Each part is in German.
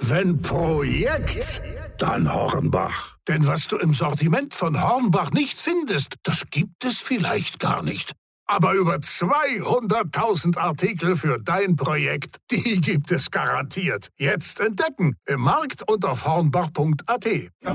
Wenn Projekt, dann Hornbach. Denn was du im Sortiment von Hornbach nicht findest, das gibt es vielleicht gar nicht. Aber über 200.000 Artikel für dein Projekt, die gibt es garantiert. Jetzt entdecken im Markt und auf hornbach.at.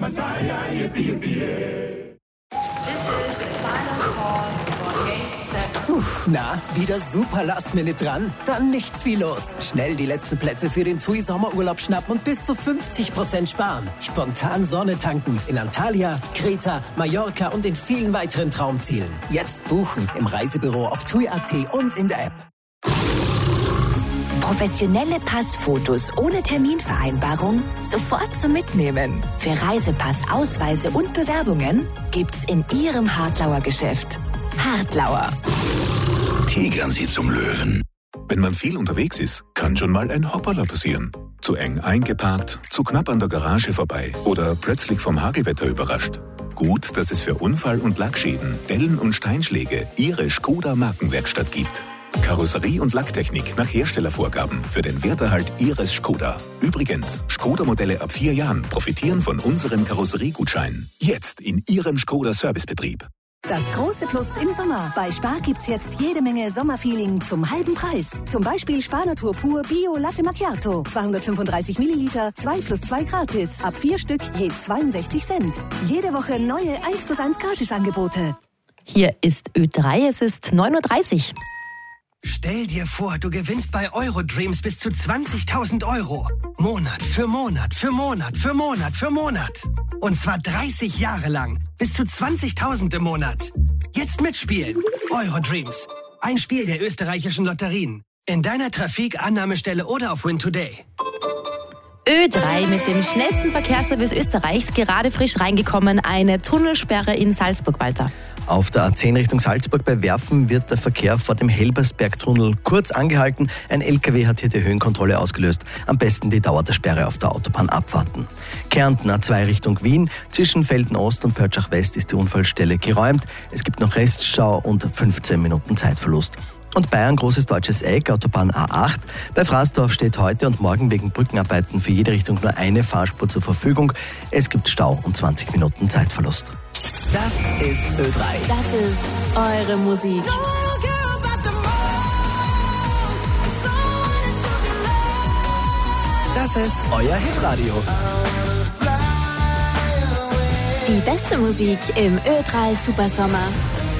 Na, wieder super Last-Minute dran? Dann nichts wie los. Schnell die letzten Plätze für den TUI Sommerurlaub schnappen und bis zu 50% sparen. Spontan Sonne tanken in Antalya, Kreta, Mallorca und in vielen weiteren Traumzielen. Jetzt buchen im Reisebüro auf TUI.at und in der App. Professionelle Passfotos ohne Terminvereinbarung sofort zum Mitnehmen. Für Reisepass, Ausweise und Bewerbungen gibt's in Ihrem Hartlauer Geschäft. Hartlauer. Tigern Sie zum Löwen. Wenn man viel unterwegs ist, kann schon mal ein Hopperler passieren. Zu eng eingeparkt, zu knapp an der Garage vorbei oder plötzlich vom Hagelwetter überrascht. Gut, dass es für Unfall- und Lackschäden, Dellen und Steinschläge Ihre Skoda Markenwerkstatt gibt. Karosserie- und Lacktechnik nach Herstellervorgaben für den Werterhalt Ihres Skoda. Übrigens, Skoda-Modelle ab 4 Jahren profitieren von unserem Karosseriegutschein. Jetzt in Ihrem Skoda-Servicebetrieb. Das große Plus im Sommer. Bei Spar gibt's jetzt jede Menge Sommerfeeling zum halben Preis. Zum Beispiel Spar Natur Pur Bio Latte Macchiato. 235 Milliliter, 2 + 2 gratis. Ab 4 Stück je 62 Cent. Jede Woche neue 1+1 Gratisangebote. Hier ist Ö3, es ist 9:30 Uhr. Stell dir vor, du gewinnst bei Eurodreams bis zu 20.000 Euro. Monat für Monat für Monat für Monat für Monat. Und zwar 30 Jahre lang. Bis zu 20.000 im Monat. Jetzt mitspielen. Eurodreams. Ein Spiel der österreichischen Lotterien. In deiner Trafik-Annahmestelle oder auf Win Today. Ö3 mit dem schnellsten Verkehrsservice Österreichs, gerade frisch reingekommen, eine Tunnelsperre in Salzburg, Walter. Auf der A10 Richtung Salzburg bei Werfen wird der Verkehr vor dem Helbersbergtunnel kurz angehalten. Ein LKW hat hier die Höhenkontrolle ausgelöst. Am besten die Dauer der Sperre auf der Autobahn abwarten. Kärnten A2 Richtung Wien. Zwischen Velden Ost und Pörtschach West ist die Unfallstelle geräumt. Es gibt noch Reststau und 15 Minuten Zeitverlust. Und Bayern, großes deutsches Eck, Autobahn A8. Bei Fraßdorf steht heute und morgen wegen Brückenarbeiten für jede Richtung nur eine Fahrspur zur Verfügung. Es gibt Stau und 20 Minuten Zeitverlust. Das ist Ö3. Das ist eure Musik. Das ist euer Hitradio. Die beste Musik im Ö3 Supersommer.